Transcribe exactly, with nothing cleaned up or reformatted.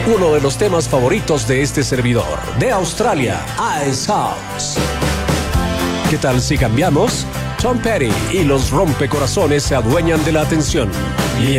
uno de los temas favoritos de este servidor, de Australia, Ice House. ¿Qué tal si cambiamos? Tom Petty y los rompecorazones se adueñan de la atención.